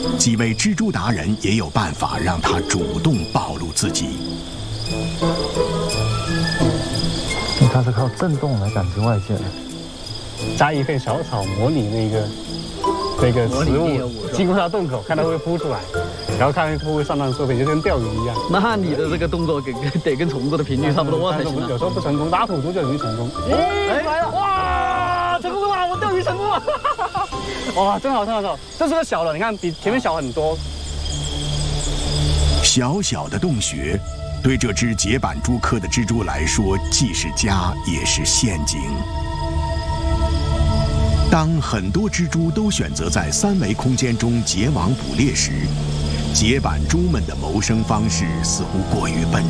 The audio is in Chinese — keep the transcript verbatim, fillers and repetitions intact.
几位蜘蛛达人也有办法让它主动暴露自己。 它是靠震动来感知外界的。 加一片小草模拟那个那个食物经过它洞口，看它会扑出来，然后看会不会上当受骗，就跟钓鱼一样。 那你的这个动作跟得跟虫子的频率差不多才行啊。 有时候不成功，拉土猪就容易成功。 哎，来了！哇，成功了！我钓鱼成功了！ 哇，真好，真好，真好！这是个小的，你看比前面小很多。 小小的洞穴，对这只节板蛛科的蜘蛛来说，既是家也是陷阱。当很多蜘蛛都选择在三维空间中结网捕猎时，节板蛛们的谋生方式似乎过于笨